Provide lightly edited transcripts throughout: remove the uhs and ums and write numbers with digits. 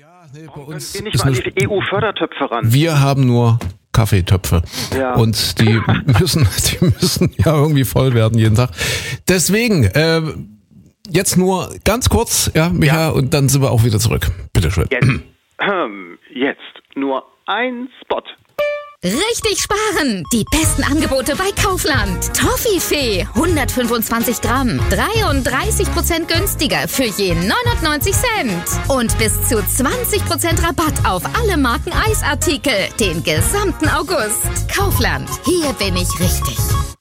Ja, nee, bei Warum uns können wir nicht mal an die EU-Fördertöpfe ran? Wir haben nur Kaffeetöpfe. Ja. Und die müssen ja irgendwie voll werden jeden Tag. Deswegen, jetzt nur ganz kurz, ja, Micha, Ja. und dann sind wir auch wieder zurück. Bitteschön. Jetzt nur ein Spot. Richtig sparen! Die besten Angebote bei Kaufland. Toffifee 125 Gramm, 33% günstiger für je 99 Cent. Und bis zu 20% Rabatt auf alle Marken Eisartikel den gesamten August. Kaufland, hier bin ich richtig.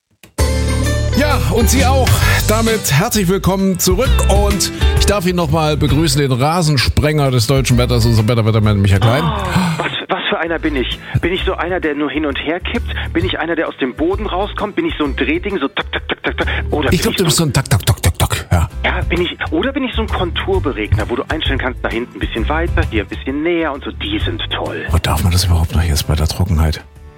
Ja, und Sie auch. Damit herzlich willkommen zurück und ich darf ihn nochmal begrüßen, den Rasensprenger des deutschen Wetters, unser Wettermann Micha Klein. Was für einer bin ich? Bin ich so einer, der nur hin und her kippt? Bin ich einer, der aus dem Boden rauskommt? Bin ich so ein Drehding, so tak, tak, tak, tak, tak? Oder Ich glaube, du bist so ein Tak, Tak, Tak, Tak, Tak. Ja. Ja, bin ich so ein Konturberegner, wo du einstellen kannst, da hinten ein bisschen weiter, hier ein bisschen näher und so, die sind toll. Oh, darf man das überhaupt noch jetzt bei der Trockenheit?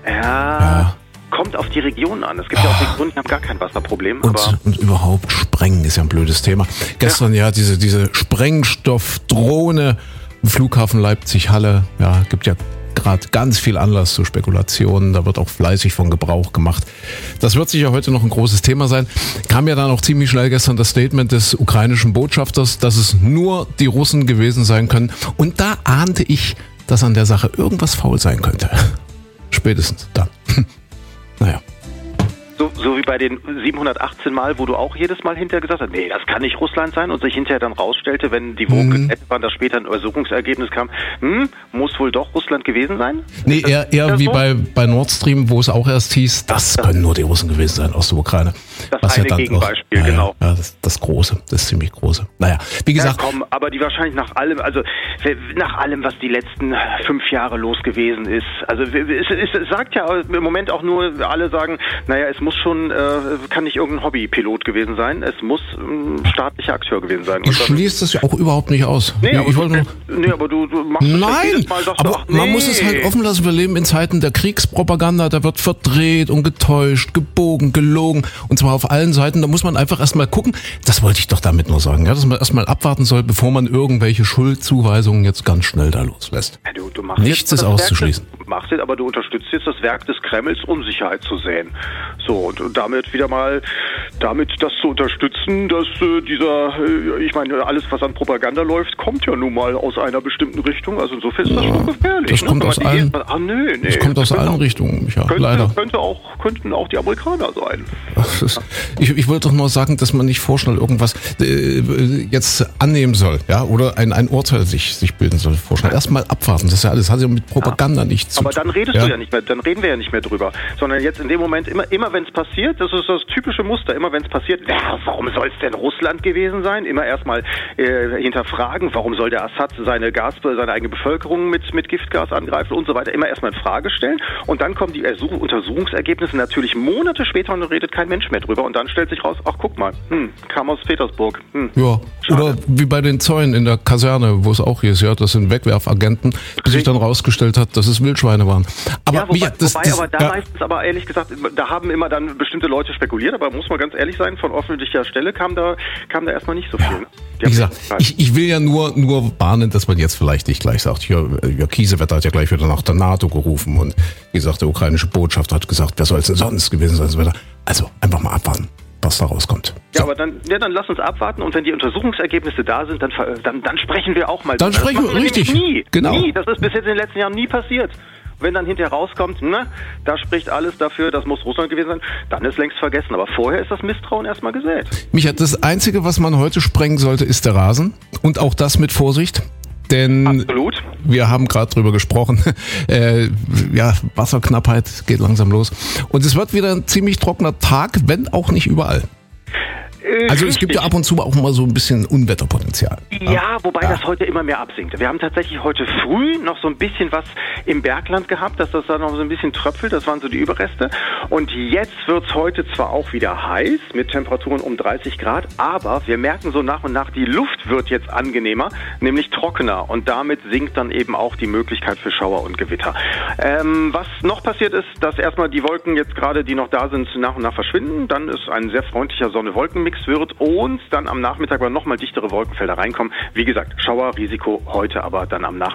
Ja. Kommt auf die Region an. Es gibt ja auch Regionen, die haben gar kein Wasserproblem. Und überhaupt Sprengen ist ja ein blödes Thema. Gestern diese Sprengstoffdrohne im Flughafen Leipzig-Halle, ja, gibt ja gerade ganz viel Anlass zu Spekulationen. Da wird auch fleißig von Gebrauch gemacht. Das wird sicher heute noch ein großes Thema sein. Kam ja dann auch ziemlich schnell gestern das Statement des ukrainischen Botschafters, dass es nur die Russen gewesen sein können. Und da ahnte ich, dass an der Sache irgendwas faul sein könnte. Spätestens dann. Naja. So wie bei den 718 Mal, wo du auch jedes Mal hinterher gesagt hast, nee, das kann nicht Russland sein und sich hinterher dann rausstellte, wenn die Wogen waren, dass später ein Untersuchungsergebnis kam, muss wohl doch Russland gewesen sein? Nee, eher wie so? bei Nord Stream, wo es auch erst hieß, das können nur die Russen gewesen sein aus der Ukraine. Das was eine ja Gegenbeispiel, auch, genau. Ja, das Große, das ziemlich Große. Naja, wie gesagt. Ja, komm, aber die wahrscheinlich nach allem, was die letzten 5 Jahre los gewesen ist. Also es sagt ja im Moment auch nur, alle sagen, naja, es muss schon, kann nicht irgendein Hobbypilot gewesen sein, es muss ein staatlicher Akteur gewesen sein. Ich schließe das ja auch überhaupt nicht aus. Nee, aber du machst das ja jedes Mal, sagst aber man muss es halt offen lassen, wir leben in Zeiten der Kriegspropaganda, da wird verdreht und getäuscht, gebogen, gelogen und zwar auf allen Seiten, da muss man einfach erstmal gucken, das wollte ich doch damit nur sagen, ja, dass man erstmal abwarten soll, bevor man irgendwelche Schuldzuweisungen jetzt ganz schnell da loslässt. Ja, du machst nichts ist auszuschließen. Aber du unterstützt jetzt das Werk des Kremls, Unsicherheit zu säen. So, und damit das zu unterstützen, dass ich meine, alles, was an Propaganda läuft, kommt ja nun mal aus einer bestimmten Richtung. Also insofern ist das schon gefährlich. Das kommt aus allen, das kommt aus allen Richtungen, ja, leider. Könnten auch die Amerikaner sein. Ich wollte doch nur sagen, dass man nicht vorschnell irgendwas jetzt annehmen soll, ja, oder ein Urteil sich bilden soll. Vorschnell erstmal abwarten, das ist ja alles, hat ja mit Propaganda nichts zu tun. Aber dann redest du ja nicht mehr, dann reden wir ja nicht mehr drüber, sondern jetzt in dem Moment immer wenn es passiert, das ist das typische Muster, immer wenn es passiert, warum soll es denn Russland gewesen sein? Immer erstmal hinterfragen, warum soll der Assad seine eigene Bevölkerung mit Giftgas angreifen und so weiter, immer erstmal in Frage stellen und dann kommen die Untersuchungsergebnisse natürlich Monate später und dann redet kein Mensch mehr drüber und dann stellt sich raus, ach guck mal, kam aus Petersburg. Ja, schade. Oder wie bei den Zäunen in der Kaserne, wo es auch hieß, ja, das sind Wegwerfagenten, bis sich dann rausgestellt hat, dass es Wildschweine waren. Aber meistens, aber ehrlich gesagt, da haben immer dann bestimmte Leute spekuliert, aber muss man ganz ehrlich sein, von öffentlicher Stelle kam da erstmal nicht so viel. Ne? Wie gesagt, ich will ja nur warnen, dass man jetzt vielleicht nicht gleich sagt, hier, Kiesewetter hat ja gleich wieder nach der NATO gerufen und wie gesagt, der ukrainische Botschafter hat gesagt, wer soll es denn sonst gewesen sein? Also einfach mal abwarten, was da rauskommt. Ja, aber dann lass uns abwarten und wenn die Untersuchungsergebnisse da sind, dann sprechen wir auch mal. Dann sprechen wir richtig. Nie. Genau. Nie. Das ist bis jetzt in den letzten Jahren nie passiert. Wenn dann hinterher rauskommt, da spricht alles dafür, das muss Russland gewesen sein, dann ist längst vergessen. Aber vorher ist das Misstrauen erstmal gesät. Micha, das Einzige, was man heute sprengen sollte, ist der Rasen. Und auch das mit Vorsicht. Denn absolut. Wir haben gerade drüber gesprochen, Wasserknappheit geht langsam los. Und es wird wieder ein ziemlich trockener Tag, wenn auch nicht überall. Also es gibt ja ab und zu auch mal so ein bisschen Unwetterpotenzial. Ja, wobei das heute immer mehr absinkt. Wir haben tatsächlich heute früh noch so ein bisschen was im Bergland gehabt, dass das da noch so ein bisschen tröpfelt, das waren so die Überreste. Und jetzt wird es heute zwar auch wieder heiß, mit Temperaturen um 30 Grad, aber wir merken so nach und nach, die Luft wird jetzt angenehmer, nämlich trockener. Und damit sinkt dann eben auch die Möglichkeit für Schauer und Gewitter. Was noch passiert ist, dass erstmal die Wolken jetzt gerade, die noch da sind, nach und nach verschwinden. Dann ist ein sehr freundlicher Sonne-Wolken-Mix wird und dann am Nachmittag aber nochmal dichtere Wolkenfelder reinkommen. Wie gesagt, Schauerrisiko heute, aber dann am Nachmittag